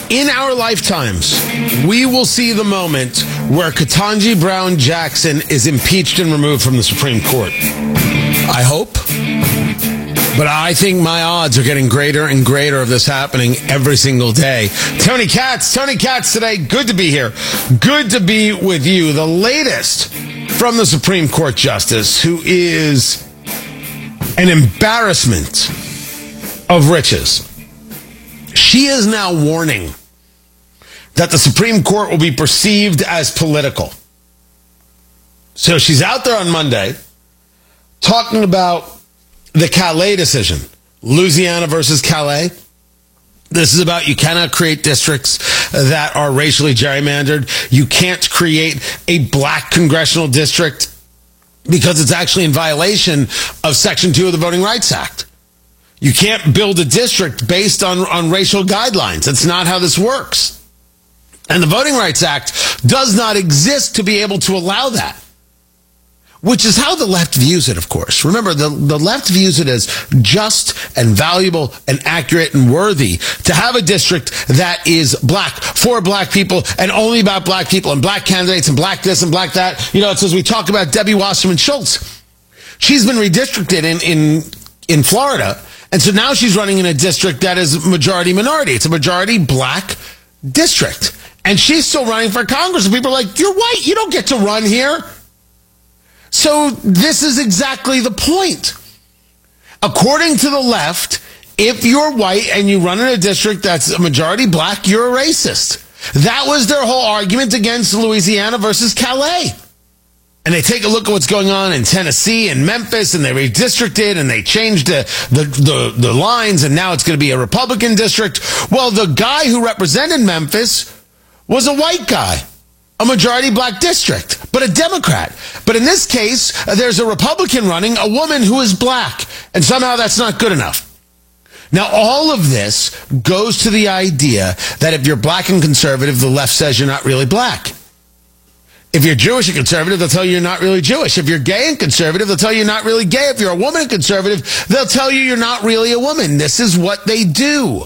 In our lifetimes, we will see the moment where Ketanji Brown Jackson is impeached and removed from the Supreme Court. I hope. But I think my odds are getting greater and greater of this happening every single day. Tony Katz today. Good to be here. Good to be with you. The latest from the Supreme Court Justice, who is an embarrassment of riches. She is now warning that the Supreme Court will be perceived as political. So she's out there on Monday talking about the Calais decision, Louisiana versus Calais. This is about you cannot create districts that are racially gerrymandered. You can't create a black congressional district because it's actually in violation of Section 2 of the Voting Rights Act. You can't build a district based on racial guidelines. That's not how this works. And the Voting Rights Act does not exist to be able to allow that, which is how the left views it, of course. Remember, the left views it as just and valuable and accurate and worthy to have a district that is black, for black people, and only about black people and black candidates and black this and black that. You know, it's as we talk about Debbie Wasserman Schultz. She's been redistricted in Florida, and so now she's running in a district that is majority minority. It's a majority black district. And she's still running for Congress. And people are like, you're white. You don't get to run here. So this is exactly the point. According to the left, if you're white and you run in a district that's a majority black, you're a racist. That was their whole argument against Louisiana versus Calais. And they take a look at what's going on in Tennessee and Memphis, and they redistricted and they changed the lines, and now it's going to be a Republican district. Well, the guy who represented Memphis was a white guy, a majority black district, but a Democrat. But in this case, there's a Republican running, a woman who is black, and somehow that's not good enough. Now, all of this goes to the idea that if you're black and conservative, the left says you're not really black. If you're Jewish and conservative, they'll tell you you're not really Jewish. If you're gay and conservative, they'll tell you you're not really gay. If you're a woman and conservative, they'll tell you you're not really a woman. This is what they do.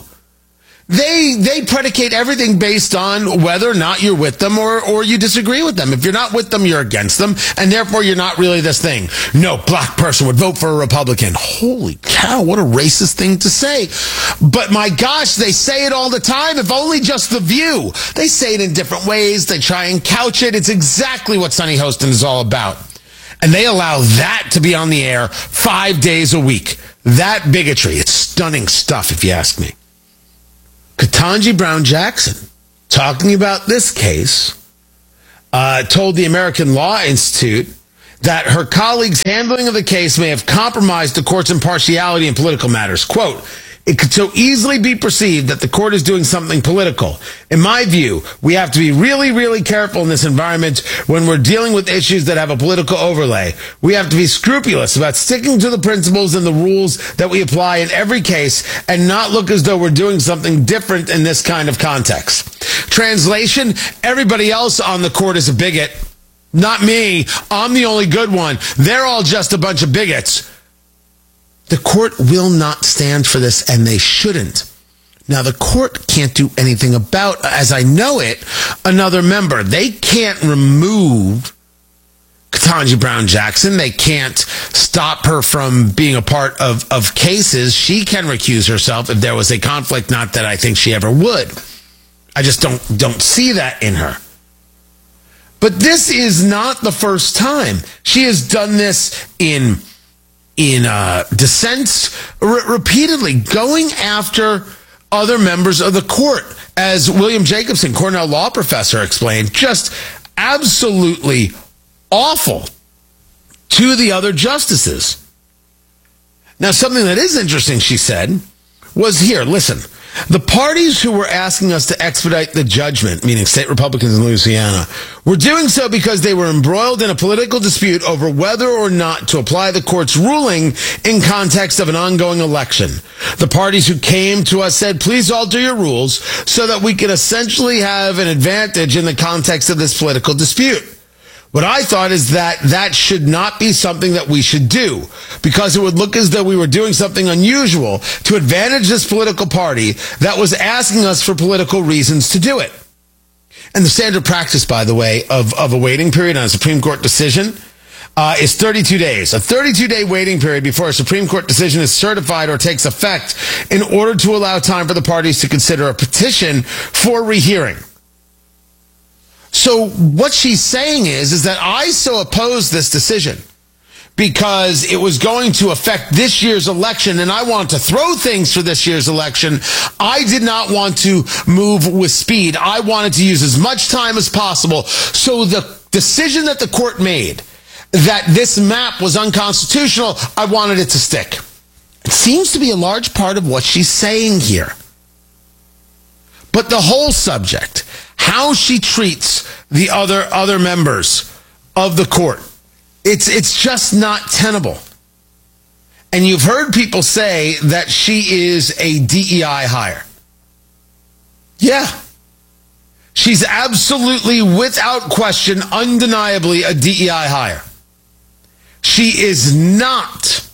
They predicate everything based on whether or not you're with them or you disagree with them. If you're not with them, you're against them, and therefore you're not really this thing. No black person would vote for a Republican. Holy cow, what a racist thing to say. But my gosh, they say it all the time, if only just The View. They say it in different ways. They try and couch it. It's exactly what Sunny Hostin is all about. And they allow that to be on the air 5 days a week. That bigotry. It's stunning stuff, if you ask me. Ketanji Brown Jackson, talking about this case, told the American Law Institute that her colleagues' handling of the case may have compromised the court's impartiality in political matters. Quote, it could so easily be perceived that the court is doing something political. In my view, we have to be really, really careful in this environment when we're dealing with issues that have a political overlay. We have to be scrupulous about sticking to the principles and the rules that we apply in every case and not look as though we're doing something different in this kind of context. Translation, everybody else on the court is a bigot. Not me. I'm the only good one. They're all just a bunch of bigots. The court will not stand for this, and they shouldn't. Now, the court can't do anything about, as I know it, another member. They can't remove Ketanji Brown Jackson. They can't stop her from being a part of cases. She can recuse herself if there was a conflict, not that I think she ever would. I just don't see that in her. But this is not the first time. She has done this in dissents repeatedly, going after other members of the court. As William Jacobson, Cornell law professor, explained, just absolutely awful to the other justices. Now, something that is interesting, she said, was here, listen, the parties who were asking us to expedite the judgment, meaning state Republicans in Louisiana, were doing so because they were embroiled in a political dispute over whether or not to apply the court's ruling in context of an ongoing election. The parties who came to us said, please alter your rules so that we can essentially have an advantage in the context of this political dispute. What I thought is that should not be something that we should do, because it would look as though we were doing something unusual to advantage this political party that was asking us for political reasons to do it. And the standard practice, by the way, of a waiting period on a Supreme Court decision is 32 days. A 32-day waiting period before a Supreme Court decision is certified or takes effect in order to allow time for the parties to consider a petition for rehearing. So what she's saying is that I so opposed this decision because it was going to affect this year's election, and I want to throw things for this year's election. I did not want to move with speed. I wanted to use as much time as possible. So the decision that the court made that this map was unconstitutional, I wanted it to stick. It seems to be a large part of what she's saying here. But the whole subject, how she treats the other members of the court, it's just not tenable. And you've heard people say that she is a DEI hire. Yeah. She's absolutely, without question, undeniably a DEI hire. She is not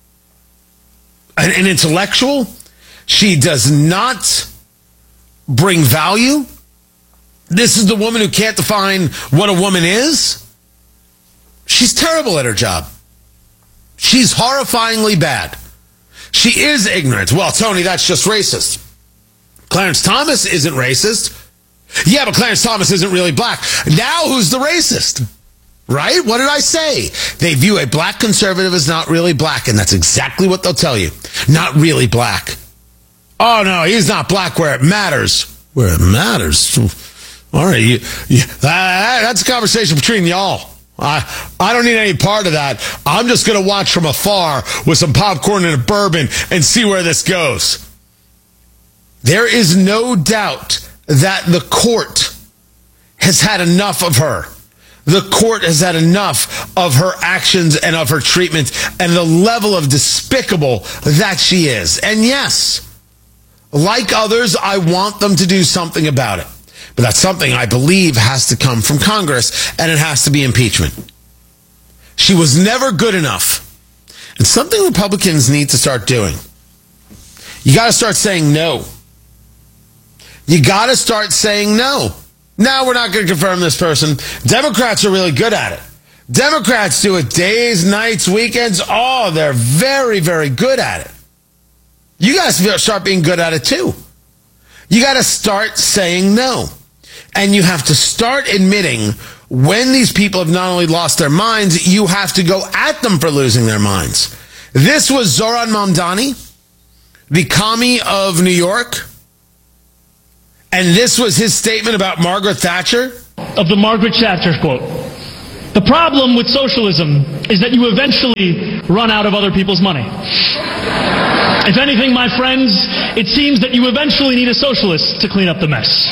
an intellectual. She does not bring value. This is the woman who can't define what a woman is. She's terrible at her job. She's horrifyingly bad. She is ignorant. Well, Tony, that's just racist. Clarence Thomas isn't racist. Yeah, but Clarence Thomas isn't really black. Now who's the racist? Right? What did I say? They view a black conservative as not really black, and that's exactly what they'll tell you. Not really black. Oh, no, he's not black where it matters. Where it matters? All right, that's a conversation between y'all. I don't need any part of that. I'm just going to watch from afar with some popcorn and a bourbon and see where this goes. There is no doubt that the court has had enough of her. The court has had enough of her actions and of her treatment and the level of despicable that she is. And yes, like others, I want them to do something about it. But that's something I believe has to come from Congress, and it has to be impeachment. She was never good enough. And something Republicans need to start doing. You got to start saying no. You got to start saying no. No, we're not going to confirm this person. Democrats are really good at it. Democrats do it days, nights, weekends. Oh, they're very, very good at it. You guys start being good at it too. You got to start saying no. And you have to start admitting when these people have not only lost their minds, you have to go at them for losing their minds. This was Zohran Mamdani, the commie of New York. And this was his statement about Margaret Thatcher. Of the Margaret Thatcher quote. The problem with socialism is that you eventually run out of other people's money. If anything, my friends, it seems that you eventually need a socialist to clean up the mess.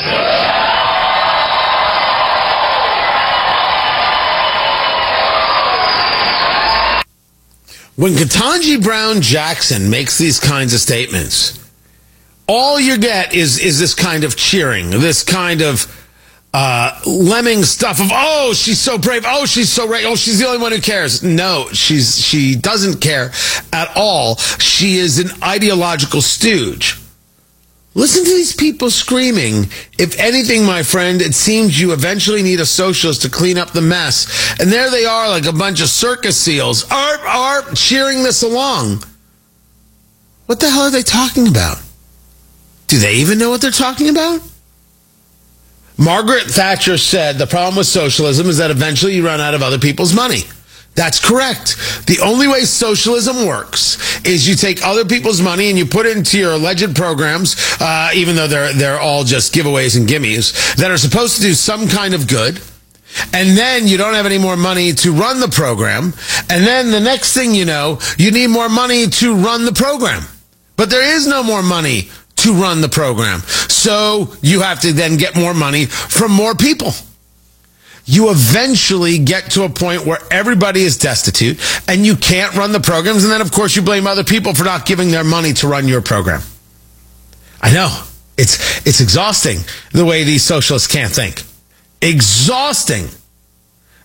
When Ketanji Brown Jackson makes these kinds of statements, all you get is this kind of cheering, this kind of lemming stuff of, oh, she's so brave, oh, she's so right, oh, she's the only one who cares. No, she doesn't care at all. She is an ideological stooge. Listen to these people screaming. If anything, my friend, it seems you eventually need a socialist to clean up the mess. And there they are like a bunch of circus seals, arp, cheering this along. What the hell are they talking about? Do they even know what they're talking about? Margaret Thatcher said the problem with socialism is that eventually you run out of other people's money. That's correct. The only way socialism works is you take other people's money and you put it into your alleged programs, even though they're all just giveaways and gimmies, that are supposed to do some kind of good. And then you don't have any more money to run the program. And then the next thing you know, you need more money to run the program. But there is no more money to run the program. So you have to then get more money from more people. You eventually get to a point where everybody is destitute and you can't run the programs. And then, of course, you blame other people for not giving their money to run your program. I know. It's exhausting the way these socialists can't think. Exhausting.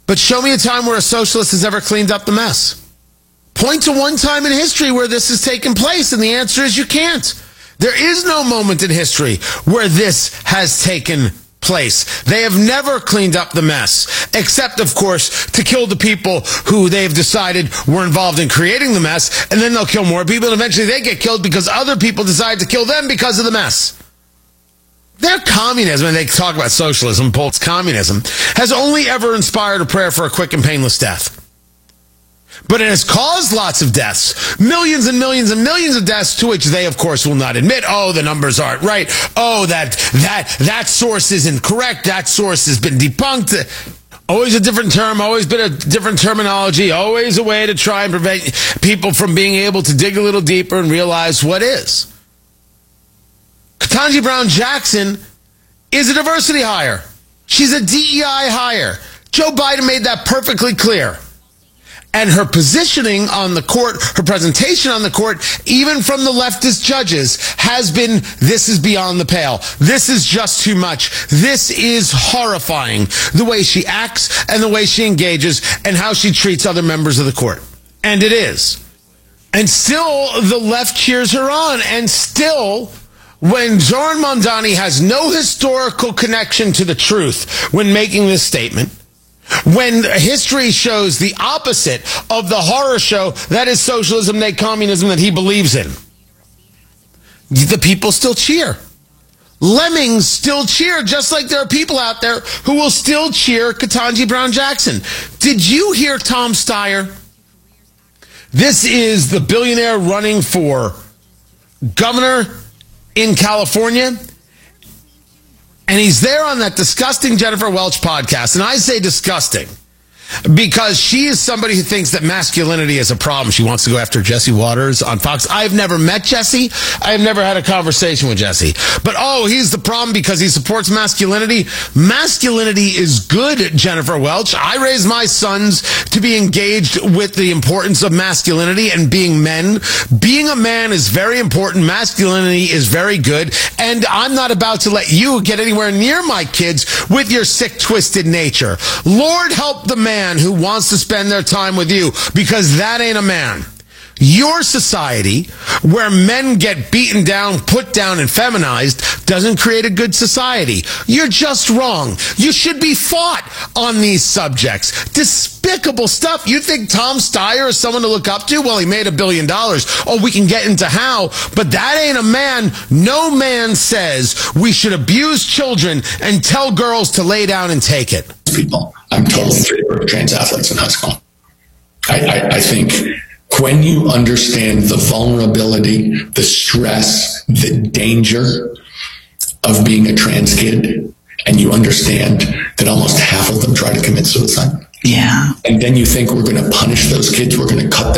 But show me a time where a socialist has ever cleaned up the mess. Point to one time in history where this has taken place, and the answer is you can't. There is no moment in history where this has taken place. They have never cleaned up the mess, except, of course, to kill the people who they've decided were involved in creating the mess, and then they'll kill more people, and eventually they get killed because other people decide to kill them because of the mess. Their communism, and they talk about socialism, Polk's communism, has only ever inspired a prayer for a quick and painless death. But it has caused lots of deaths, millions and millions and millions of deaths, to which they, of course, will not admit. Oh, the numbers aren't right. Oh, that source isn't correct. That source has been debunked. Always a different term, always been a different terminology, always a way to try and prevent people from being able to dig a little deeper and realize what is. Ketanji Brown Jackson is a diversity hire. She's a DEI hire. Joe Biden made that perfectly clear. And her positioning on the court, her presentation on the court, even from the leftist judges, has been, this is beyond the pale. This is just too much. This is horrifying, the way she acts and the way she engages and how she treats other members of the court. And it is. And still, the left cheers her on. And still, when Zoran Mondani has no historical connection to the truth when making this statement, when history shows the opposite of the horror show that is socialism, that communism that he believes in, the people still cheer. Lemmings still cheer, just like there are people out there who will still cheer Ketanji Brown Jackson. Did you hear Tom Steyer? This is the billionaire running for governor in California. And he's there on that disgusting Jennifer Welch podcast. And I say disgusting because she is somebody who thinks that masculinity is a problem. She wants to go after Jesse Waters on Fox. I've never met Jesse. I've never had a conversation with Jesse. But, he's the problem because he supports masculinity. Masculinity is good, Jennifer Welch. I raised my sons to be engaged with the importance of masculinity and being men. Being a man is very important. Masculinity is very good. And I'm not about to let you get anywhere near my kids with your sick, twisted nature. Lord help the man who wants to spend their time with you, because that ain't a man. Your society, where men get beaten down, put down, and feminized, doesn't create a good society. You're just wrong. You should be fought on these subjects. Despicable stuff. You think Tom Steyer is someone to look up to? Well, he made $1 billion. Oh, we can get into how, but that ain't a man. No man says we should abuse children and tell girls to lay down and take it. People, I'm totally in favor of trans athletes in high school. I think when you understand the vulnerability, the stress, the danger of being a trans kid, and you understand that almost half of them try to commit suicide. Yeah. And then you think we're going to punish those kids, we're going to cut them